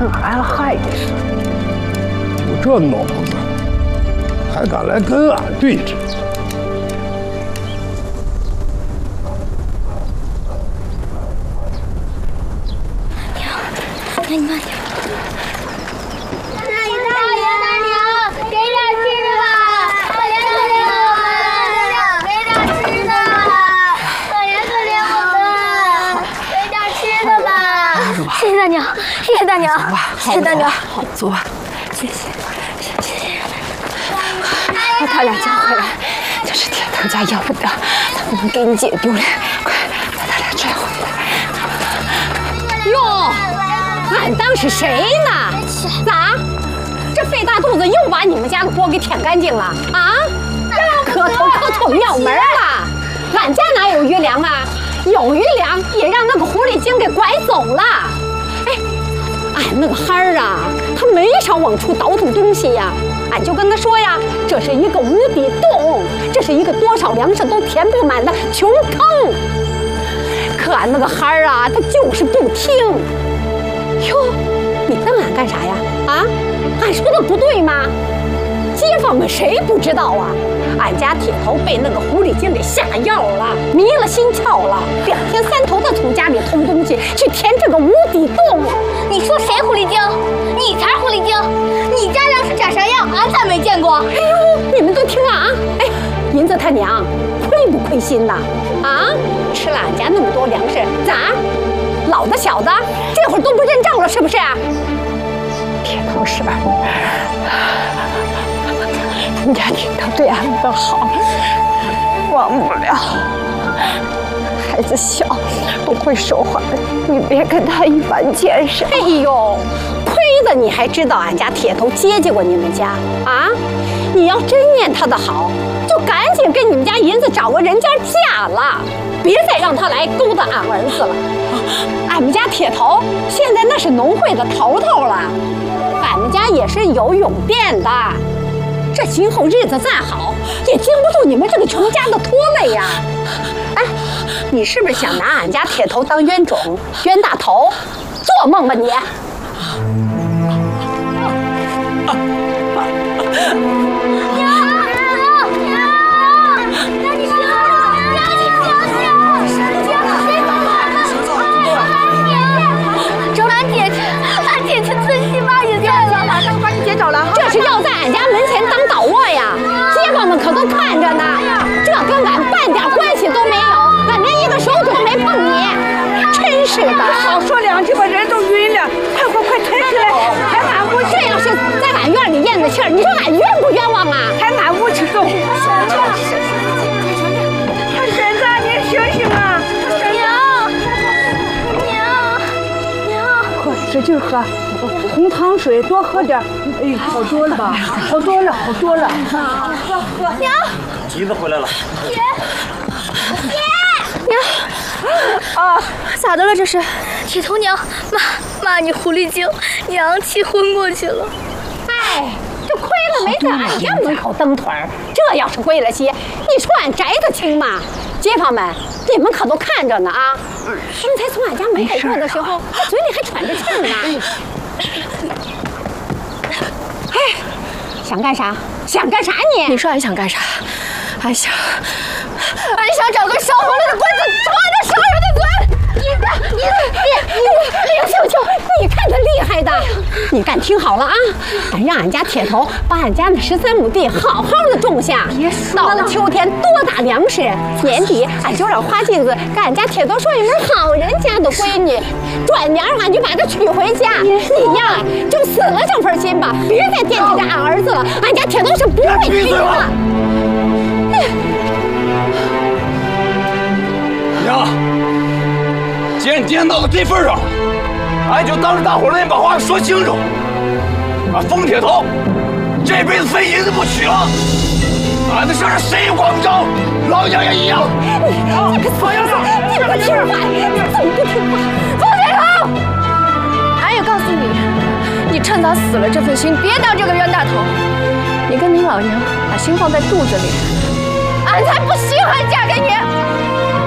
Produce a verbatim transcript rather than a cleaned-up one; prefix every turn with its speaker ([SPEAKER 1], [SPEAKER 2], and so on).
[SPEAKER 1] 跟俺孩子似的，有这脑子，还敢来跟俺对峙？
[SPEAKER 2] 娘，娘你慢点。大爷大爷大娘，给点吃的吧！可怜可怜我们，给点吃的！可怜可怜我们，给点吃的吧！谢谢大娘，谢谢大娘，谢谢大娘。
[SPEAKER 3] 好，走吧。谢谢，谢谢。
[SPEAKER 2] 把
[SPEAKER 3] 他俩叫回来，这是铁头家要不得，他不能给你姐丢脸。快，把他俩拽回来。
[SPEAKER 4] 哟，俺当是谁呢？咋？这费大肚子又把你们家的锅给舔干净了啊？磕头磕错庙门了。俺家哪有余粮啊？有余粮也让那个狐狸精给拐走了。哎，俺那个孩儿啊，他没少往出倒腾东西呀。俺就跟他说呀，这是一个无底洞，这是一个多少粮食都填不满的穷坑。可俺那个孩儿啊，他就是不听。哟，你瞪俺干啥呀？啊，俺说的不对吗？街坊们谁不知道啊？俺家铁头被那个狐狸精给下药了，迷了心窍了，两天三头的从家里偷东西去填这个无底洞。
[SPEAKER 2] 你说谁狐狸精？你才是狐狸精！你家粮食长啥样，俺咋没见过？
[SPEAKER 4] 哎呦，你们都听了啊！哎，银子他娘亏不亏心呐？啊，吃了俺家那么多粮食，咋？老的小的这会儿都不认账了，是不是？
[SPEAKER 3] 铁头是吧？人家铁头对俺们好，忘不了。孩子小，不会说话，你别跟他一般见识。
[SPEAKER 4] 哎呦，亏的你还知道俺家铁头接济过你们家啊？你要真念他的好，就赶紧跟你们家银子找个人家嫁了，别再让他来勾搭俺儿子了。俺们家铁头现在那是农会的头头了，俺们家也是有永店的。这今后日子再好，也经不住你们这个穷家的拖累呀！哎，你是不是想拿俺家铁头当冤种、冤大头？做梦吧你！娘，
[SPEAKER 2] 娘，娘，娘你醒了！娘你醒醒！谁走了？娘，找俺姐去，俺姐去村西妈也在了，
[SPEAKER 3] 马上把你姐找来。
[SPEAKER 4] 这是要在俺家门前当倒卧呀！街坊们可都看着呢，这跟俺半点关系都没有，俺连一个手都没碰你，真是的！
[SPEAKER 3] 少说两句，把人都晕了。快快快，抬起来，抬俺屋去。
[SPEAKER 4] 这要是在俺院里咽的气儿，你说俺冤不冤枉啊？
[SPEAKER 3] 抬俺屋去走。婶子，你醒醒啊！
[SPEAKER 2] 娘，娘，娘，
[SPEAKER 3] 喝，使劲喝，红糖水多喝点。哎，好多了吧？好多了，好多了。喝喝。
[SPEAKER 2] 娘，
[SPEAKER 5] 银子回来了。
[SPEAKER 2] 姐，姐，娘，啊，咋的了这是？铁头娘，骂骂你狐狸精，娘气昏过去了。
[SPEAKER 4] 哎，这亏了没在俺家门口蹬腿儿，这要是归了西，你说俺摘得清吗？街坊们，你们可都看着呢啊！刚才从俺家门口过的时候，他嘴里还喘着气儿呢。哎，想干啥？想干啥你？
[SPEAKER 3] 你说俺想干啥？俺想，
[SPEAKER 2] 俺想找个烧红了的棍子戳他手上的嘴。银子，银子，你你
[SPEAKER 4] 你秀秀，你看他厉害的！你敢听好了啊！俺让俺家铁头把俺家那十三亩地好好的种下，到了秋天多打粮食，年底俺就让花镜子给俺家铁头说一门好人家的闺女，转年俺就把她娶回家。你呀，就死了这份心吧，别再惦记着俺儿子了。俺家铁头是不会听的。
[SPEAKER 5] 娘，既然颠到了这份上，俺就当着大伙的面把话说清楚。俺冯铁头这辈子非银子不娶了，俺的事儿谁也管不着，老娘也一样。
[SPEAKER 4] 你个死样子，你不听话，你怎么不听话？
[SPEAKER 2] 冯铁头，俺也告诉你，你趁早死了这份心，别当这个冤大头。你跟你老娘把心放在肚子里，俺才不稀罕嫁给你。